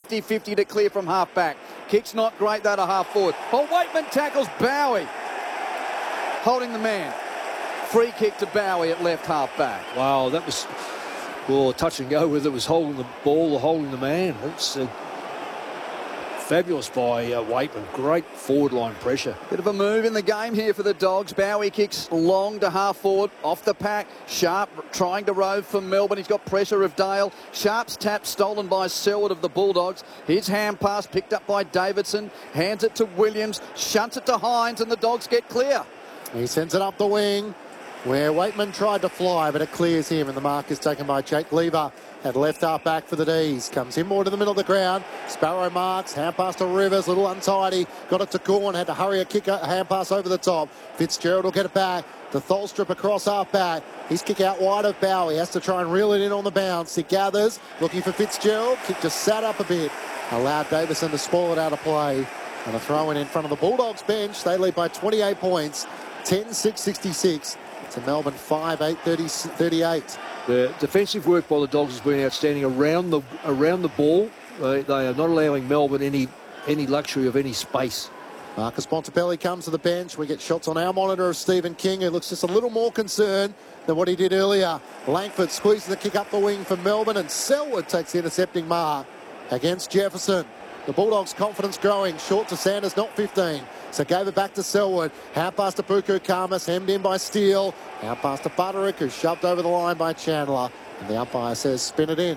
50-50 to clear from half-back. Kick's not great, though, to half-forward. Oh, Waitman tackles Bowie. Holding the man. Free kick to Bowie at left half-back. Wow, that was touch and go, whether it was holding the ball or holding the man. That's fabulous by Waitman. Great forward line pressure. Bit of a move in the game here for the Dogs. Bowie kicks long to half forward, off the pack. Sharp trying to rove for Melbourne. He's got pressure of Dale. Sharp's tap stolen by Selwood of the Bulldogs. His hand pass picked up by Davidson. Hands it to Williams. Shunts it to Hines, and the Dogs get clear. He sends it up the wing, where Waitman tried to fly, but it clears him, and the mark is taken by Jake Lever at left half back for the D's. Comes in more to the middle of the ground. Sparrow marks, hand pass to Rivers, a little untidy. Got it to Gorn, had to hurry a hand pass over the top. Fitzgerald will get it back. The Tholstrup across half back. His kick out wide of Bowie. Has to try and reel it in on the bounce. He gathers, looking for Fitzgerald. Kick just sat up a bit. Allowed Davison to spoil it out of play. And a throw in front of the Bulldogs bench. They lead by 28 points. 10-6-66. To Melbourne 5-8-38. The defensive work by the Dogs has been outstanding around the ball. They are not allowing Melbourne any luxury of any space. Marcus Bontempelli comes to the bench. We get shots on our monitor of Stephen King, who looks just a little more concerned than what he did earlier. Langford squeezes the kick up the wing for Melbourne, and Selwood takes the intercepting mark against Jefferson. The Bulldogs' confidence growing. Short to Sanders, not 15. So gave it back to Selwood. Hand pass to Puku Khamis, hemmed in by Steele. Hand pass to Butterick, who's shoved over the line by Chandler. And the umpire says spin it in.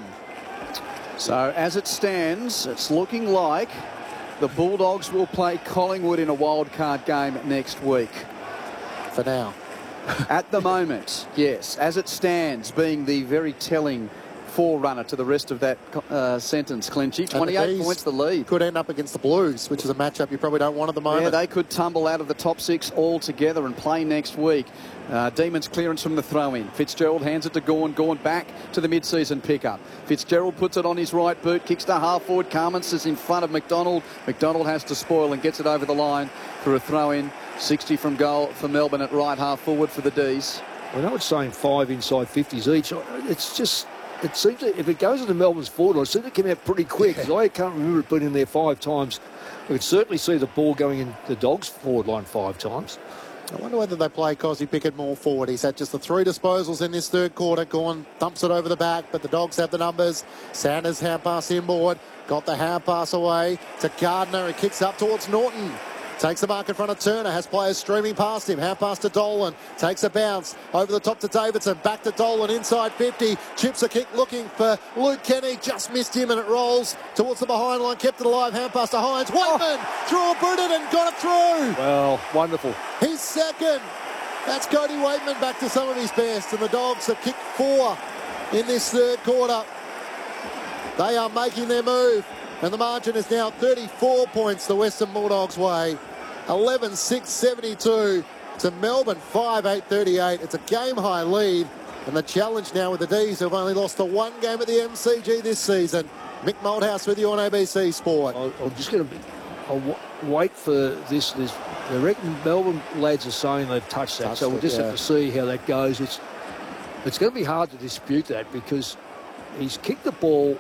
So as it stands, it's looking like the Bulldogs will play Collingwood in a wildcard game next week. For now. At the moment, yes. As it stands, being the very telling forerunner to the rest of that sentence, Clinchy. 28 points the lead. Could end up against the Blues, which is a matchup you probably don't want at the moment. Yeah, they could tumble out of the top six altogether and play next week. Demons clearance from the throw-in. Fitzgerald hands it to Gorn. Gorn back to the mid-season pickup. Fitzgerald puts it on his right boot, kicks to half-forward. Khamis is in front of McDonald. McDonald has to spoil and gets it over the line for a throw-in. 60 from goal for Melbourne at right half-forward for the D's. I know it's saying 5 inside 50s each. It's just... It seems to, if it goes into Melbourne's forward line, it seems to come out pretty quick. Yeah. I can't remember it being in there 5 times. I could certainly see the ball going in the Dogs' forward line 5 times. I wonder whether they play Cosy Pickett more forward. He's had just the 3 disposals in this third quarter. Gorn dumps it over the back, but the Dogs have the numbers. Sanders hand pass inboard. Got the hand pass away to Gardner. He kicks up towards Norton. Takes the mark in front of Turner. Has players streaming past him. Hand pass to Dolan. Takes a bounce. Over the top to Davidson. Back to Dolan. Inside 50. Chips a kick looking for Luke Kenny. Just missed him and it rolls towards the behind line. Kept it alive. Hand pass to Hines. Waitman threw a booted and got it through. Well, wonderful. He's second. That's Cody Waitman back to some of his best. And the Dogs have kicked 4 in this third quarter. They are making their move. And the margin is now 34 points the Western Bulldogs way. 11-6-72 to Melbourne 5-8-38. It's a game-high lead. And the challenge now with the D's, who've only lost the 1 game at the MCG this season. Mick Malthouse with you on ABC Sport. I'm just going to I'll wait for this. I reckon Melbourne lads are saying they've touched that. So we'll just have to see how that goes. It's going to be hard to dispute that because he's kicked the ball.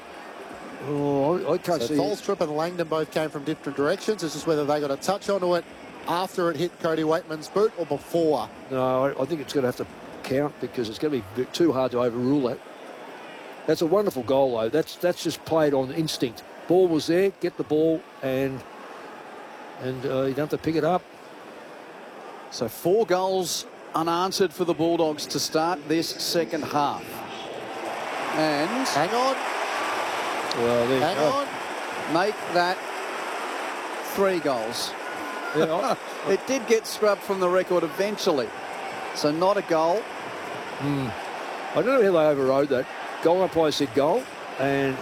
I can't see. Tholstrup and Langdon both came from different directions. It's just whether they got a touch onto it after it hit Cody Waitman's boot or before. No, I think it's going to have to count because it's going to be too hard to overrule that. That's a wonderful goal, though. That's just played on instinct. Ball was there, get the ball, and you don't have to pick it up. So 4 goals unanswered for the Bulldogs to start this second half. And hang on. Well, hang on. Make that 3 goals. Yeah. It did get scrubbed from the record eventually. So not a goal. I don't know how they overrode that. Goal umpire said goal. And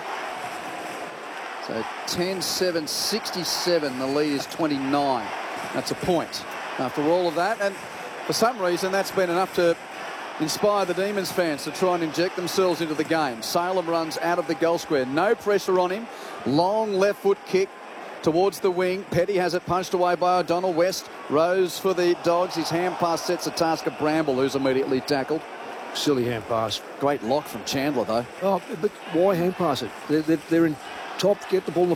so 10-7-67. The lead is 29. That's a point after all of that. And for some reason, that's been enough to inspire the Demons fans to try and inject themselves into the game. Salem runs out of the goal square. No pressure on him. Long left foot kick towards the wing. Petty has it punched away by O'Donnell. West Rose for the Dogs. His hand pass sets a task of Bramble, who's immediately tackled. Silly hand pass. Great lock from Chandler, though. Oh, but why hand pass it? They're in top, get the ball in the